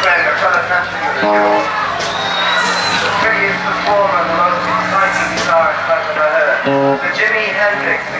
friend, a fellow countryman of yours. The prettiest performer, the most exciting guitarist I've ever heard. The Jimi Hendrix